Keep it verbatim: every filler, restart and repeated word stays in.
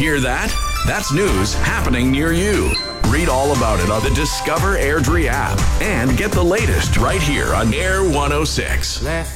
Hear that? That's news happening near you. Read all about it on the Discover Airdrie app and get the latest right here on Air one oh six.